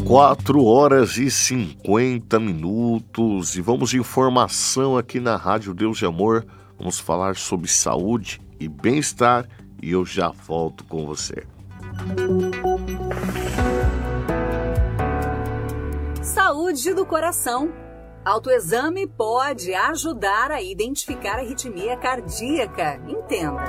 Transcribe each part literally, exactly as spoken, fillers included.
Quatro horas e cinquenta minutos e vamos de informação aqui na Rádio Deus de Amor. Vamos falar sobre saúde e bem-estar e eu já volto com você. Saúde do coração. Autoexame pode ajudar a identificar a arritmia cardíaca. Entenda.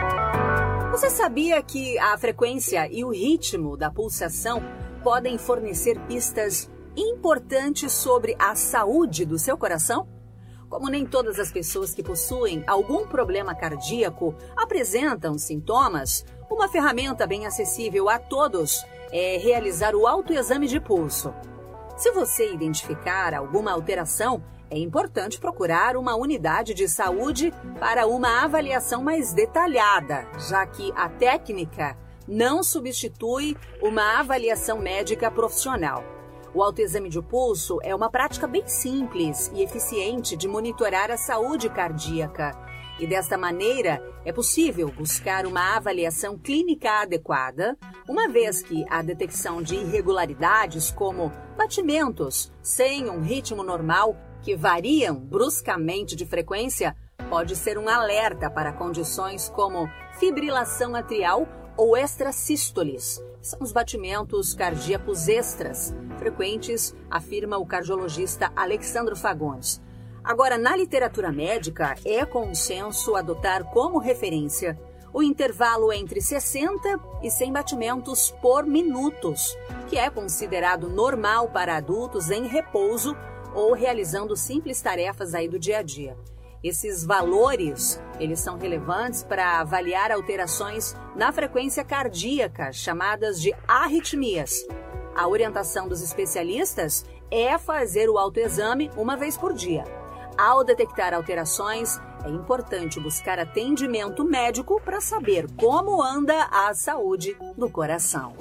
Você sabia que a frequência e o ritmo da pulsação podem fornecer pistas importantes sobre a saúde do seu coração? Como nem todas as pessoas que possuem algum problema cardíaco apresentam sintomas, uma ferramenta bem acessível a todos é realizar o autoexame de pulso. Se você identificar alguma alteração, é importante procurar uma unidade de saúde para uma avaliação mais detalhada, já que a técnica não substitui uma avaliação médica profissional. O autoexame de pulso é uma prática bem simples e eficiente de monitorar a saúde cardíaca. E desta maneira, é possível buscar uma avaliação clínica adequada, uma vez que a detecção de irregularidades como batimentos sem um ritmo normal, que variam bruscamente de frequência, pode ser um alerta para condições como fibrilação atrial ou extrasístoles. São os batimentos cardíacos extras, frequentes, afirma o cardiologista Alexandro Fagundes. Agora, na literatura médica, é consenso adotar como referência o intervalo entre sessenta e cem batimentos por minutos, que é considerado normal para adultos em repouso ou realizando simples tarefas aí do dia a dia. Esses valores, eles são relevantes para avaliar alterações na frequência cardíaca, chamadas de arritmias. A orientação dos especialistas é fazer o autoexame uma vez por dia. Ao detectar alterações, é importante buscar atendimento médico para saber como anda a saúde do coração.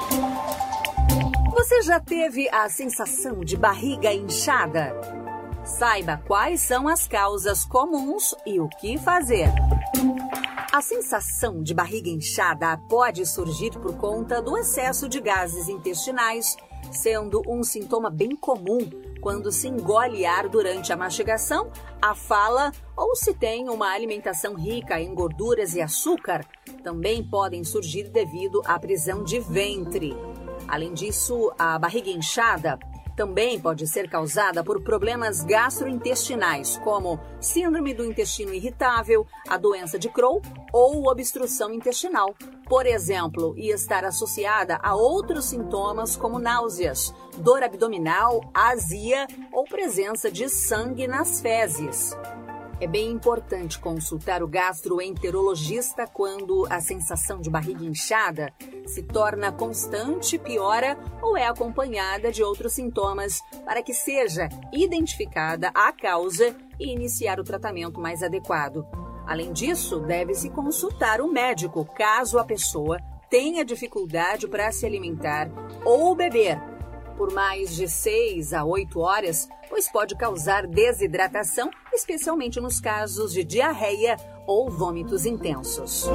Você já teve a sensação de barriga inchada? Saiba quais são as causas comuns e o que fazer. A sensação de barriga inchada pode surgir por conta do excesso de gases intestinais, sendo um sintoma bem comum quando se engole ar durante a mastigação, a fala ou se tem uma alimentação rica em gorduras e açúcar. Também podem surgir devido à prisão de ventre. Além disso, a barriga inchada também pode ser causada por problemas gastrointestinais, como síndrome do intestino irritável, a doença de Crohn ou obstrução intestinal, por exemplo, e estar associada a outros sintomas como náuseas, dor abdominal, azia ou presença de sangue nas fezes. É bem importante consultar o gastroenterologista quando a sensação de barriga inchada se torna constante, piora ou é acompanhada de outros sintomas para que seja identificada a causa e iniciar o tratamento mais adequado. Além disso, deve-se consultar o médico caso a pessoa tenha dificuldade para se alimentar ou beber por mais de seis a oito horas, pois pode causar desidratação, especialmente nos casos de diarreia ou vômitos intensos.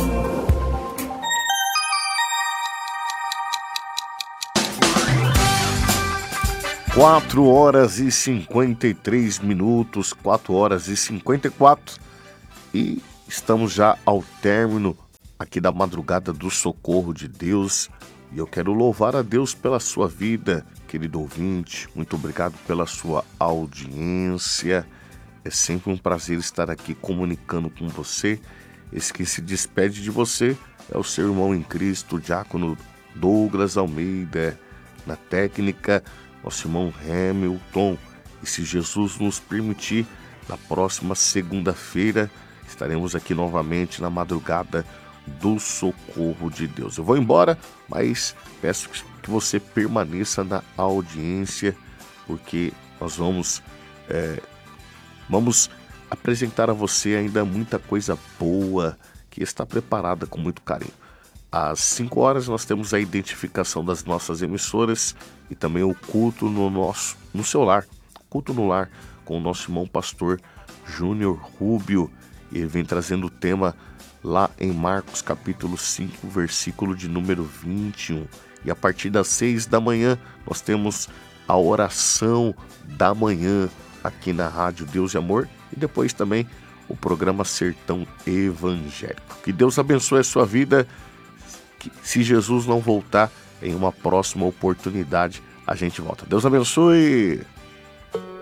Quatro horas e cinquenta e três minutos, quatro horas e cinquenta e quatro, e estamos já ao término aqui da madrugada do Socorro de Deus. E eu quero louvar a Deus pela sua vida, querido ouvinte. Muito obrigado pela sua audiência. É sempre um prazer estar aqui comunicando com você. Esse que se despede de você é o seu irmão em Cristo, o diácono Douglas Almeida. Na técnica, nosso irmão Hamilton. E se Jesus nos permitir, na próxima segunda-feira estaremos aqui novamente na madrugada do Socorro de Deus. Eu vou embora, mas peço que você permaneça na audiência, porque nós vamos é, vamos apresentar a você ainda muita coisa boa que está preparada com muito carinho. Às cinco horas nós temos a identificação das nossas emissoras e também o culto no nosso no seu lar, culto no lar com o nosso irmão pastor Júnior Rubio. Ele vem trazendo o tema lá em Marcos capítulo cinco, versículo de número vinte e um. E a partir das seis da manhã nós temos a oração da manhã aqui na Rádio Deus e Amor e depois também o programa Sertão Evangélico. Que Deus abençoe a sua vida. Que, se Jesus não voltar, em uma próxima oportunidade a gente volta. Deus abençoe!